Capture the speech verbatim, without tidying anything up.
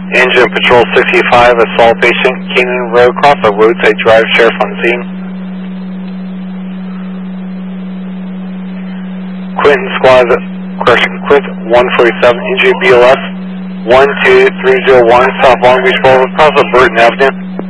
Engine Patrol sixty-five, assault patient, Canaan Road, cross a roadside drive, sheriff on scene. Quinton Squad, correction, Quint one forty-seven, injury B L S one two three zero one, South Long Beach Boulevard, cross of Burton Avenue.